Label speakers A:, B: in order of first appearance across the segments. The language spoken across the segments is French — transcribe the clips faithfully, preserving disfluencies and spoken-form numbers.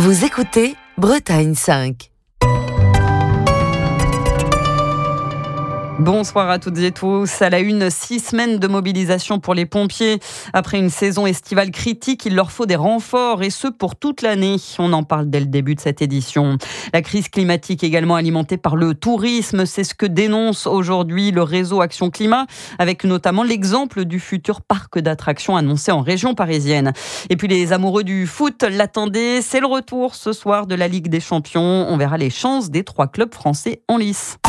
A: Vous écoutez Bretagne cinq.
B: Bonsoir à toutes et tous. À la une, six semaines de mobilisation pour les pompiers. Après une saison estivale critique, il leur faut des renforts et ce pour toute l'année. On en parle dès le début de cette édition. La crise climatique également alimentée par le tourisme, c'est ce que dénonce aujourd'hui le réseau Action Climat, avec notamment l'exemple du futur parc d'attractions annoncé en région parisienne. Et puis les amoureux du foot l'attendaient, c'est le retour ce soir de la Ligue des Champions. On verra les chances des trois clubs français en lice.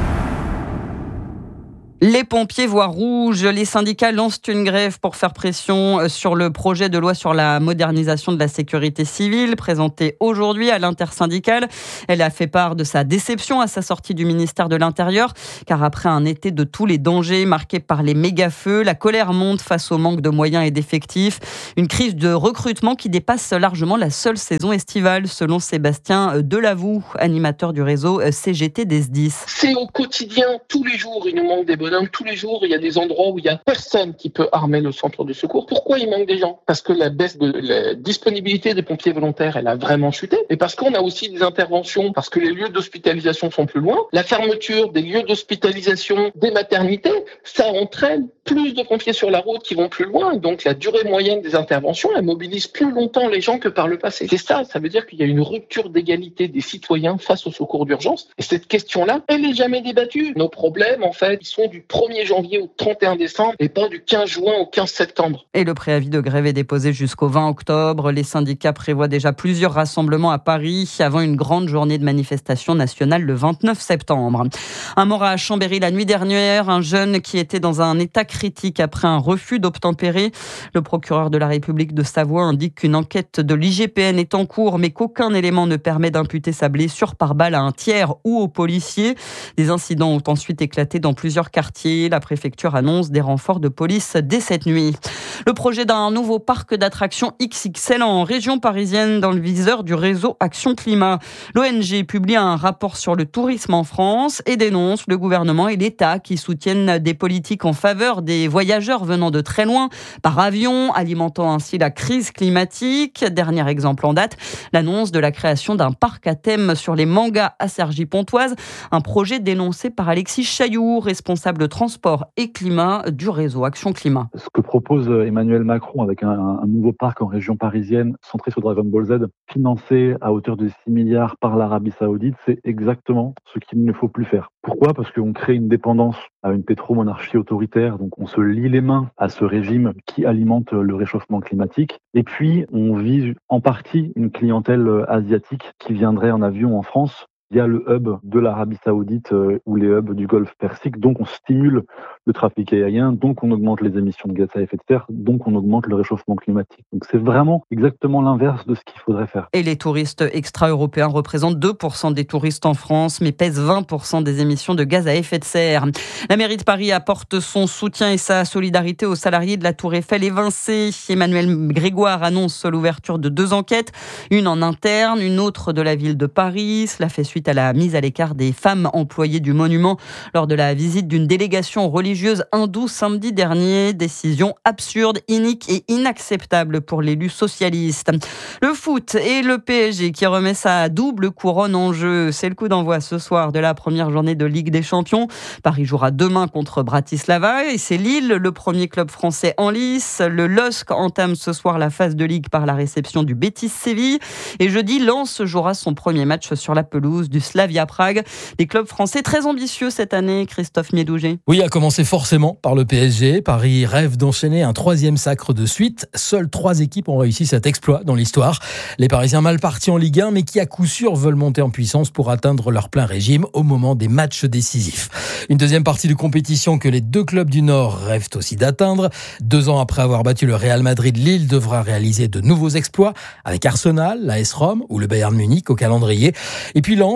B: Les pompiers voient rouge. Les syndicats lancent une grève pour faire pression sur le projet de loi sur la modernisation de la sécurité civile présenté aujourd'hui à l'intersyndicale. Elle a fait part de sa déception à sa sortie du ministère de l'Intérieur, car après un été de tous les dangers marqué par les méga-feux, la colère monte face au manque de moyens et d'effectifs. Une crise de recrutement qui dépasse largement la seule saison estivale, selon Sébastien Delavoux, animateur du réseau C G T des S D I S.
C: C'est au quotidien, tous les jours, il nous manque des bonhommes. Tous les jours, il y a des endroits où il n'y a personne qui peut armer le centre de secours. Pourquoi il manque des gens ? Parce que la baisse de la disponibilité des pompiers volontaires, elle a vraiment chuté. Et parce qu'on a aussi des interventions, parce que les lieux d'hospitalisation sont plus loin. La fermeture des lieux d'hospitalisation, des maternités, ça entraîne plus de pompiers sur la route qui vont plus loin. Donc la durée moyenne des interventions, elle mobilise plus longtemps les gens que par le passé. C'est ça, ça veut dire qu'il y a une rupture d'égalité des citoyens face au secours d'urgence. Et cette question-là, elle n'est jamais débattue. Nos problèmes, en fait, ils sont du premier janvier au trente et un décembre et pas du quinze juin au quinze septembre.
B: Et le préavis de grève est déposé jusqu'au vingt octobre. Les syndicats prévoient déjà plusieurs rassemblements à Paris avant une grande journée de manifestation nationale le vingt-neuf septembre. Un mort à Chambéry la nuit dernière, un jeune qui était dans un état critique après un refus d'obtempérer. Le procureur de la République de Savoie indique qu'une enquête de l'I G P N est en cours, mais qu'aucun élément ne permet d'imputer sa blessure par balle à un tiers ou aux policiers. Des incidents ont ensuite éclaté dans plusieurs quartiers. La préfecture annonce des renforts de police dès cette nuit. Le projet d'un nouveau parc d'attractions X X L en région parisienne dans le viseur du réseau Action Climat. L'O N G publie un rapport sur le tourisme en France et dénonce le gouvernement et l'État qui soutiennent des politiques en faveur des voyageurs venant de très loin par avion, alimentant ainsi la crise climatique. Dernier exemple en date, l'annonce de la création d'un parc à thème sur les mangas à Cergy-Pontoise, un projet dénoncé par Alexis Chailloux, responsable de transport et climat du réseau Action Climat.
D: Ce que propose Emmanuel Macron avec un, un nouveau parc en région parisienne centré sur Dragon Ball Z, financé à hauteur de six milliards par l'Arabie Saoudite, c'est exactement ce qu'il ne faut plus faire. Pourquoi ? Parce qu'on crée une dépendance à une pétromonarchie autoritaire, donc on se lie les mains à ce régime qui alimente le réchauffement climatique. Et puis, on vise en partie une clientèle asiatique qui viendrait en avion en France. Il y a le hub de l'Arabie Saoudite euh, ou les hubs du Golfe Persique, donc on stimule le trafic aérien, donc on augmente les émissions de gaz à effet de serre, donc on augmente le réchauffement climatique. Donc c'est vraiment exactement l'inverse de ce qu'il faudrait faire.
B: Et les touristes extra-européens représentent deux pour cent des touristes en France, mais pèsent vingt pour cent des émissions de gaz à effet de serre. La mairie de Paris apporte son soutien et sa solidarité aux salariés de la Tour Eiffel évincée. Emmanuel Grégoire annonce l'ouverture de deux enquêtes, une en interne, une autre de la ville de Paris. Cela fait suite à la mise à l'écart des femmes employées du monument lors de la visite d'une délégation religieuse hindoue samedi dernier. Décision absurde, inique et inacceptable pour l'élu socialiste. Le foot et le P S G qui remet sa double couronne en jeu. C'est le coup d'envoi ce soir de la première journée de Ligue des Champions. Paris jouera demain contre Bratislava et c'est Lille, le premier club français en lice. Le L O S C entame ce soir la phase de Ligue par la réception du Betis Séville. Et jeudi, Lens jouera son premier match sur la pelouse du Slavia Prague. Des clubs français très ambitieux cette année, Christophe Miedouget.
E: Oui, à commencer forcément par le P S G. Paris rêve d'enchaîner un troisième sacre de suite. Seules trois équipes ont réussi cet exploit dans l'histoire. Les Parisiens mal partis en Ligue un, mais qui à coup sûr veulent monter en puissance pour atteindre leur plein régime au moment des matchs décisifs. Une deuxième partie de compétition que les deux clubs du Nord rêvent aussi d'atteindre. Deux ans après avoir battu le Real Madrid, Lille devra réaliser de nouveaux exploits avec Arsenal, l'A S Rome ou le Bayern Munich au calendrier. Et puis Lens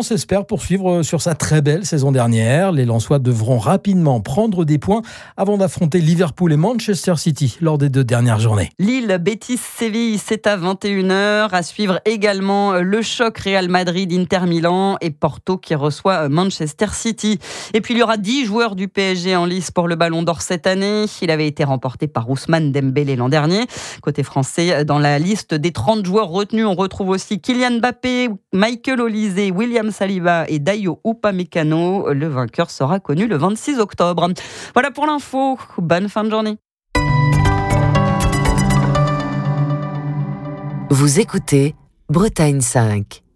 E: Lens espère poursuivre sur sa très belle saison dernière. Les Lensois devront rapidement prendre des points avant d'affronter Liverpool et Manchester City lors des deux dernières journées.
B: Lille, Betis, Séville, c'est à vingt et une heures. À suivre également le choc Real Madrid, Inter Milan et Porto qui reçoit Manchester City. Et puis il y aura dix joueurs du P S G en lice pour le Ballon d'Or cette année. Il avait été remporté par Ousmane Dembélé l'an dernier. Côté français, dans la liste des trente joueurs retenus, on retrouve aussi Kylian Mbappé, Michael Olise, William Saliba et Dayo Upamecano. Le vainqueur sera connu le vingt-six octobre. Voilà pour l'info. Bonne fin de journée.
A: Vous écoutez Bretagne cinq.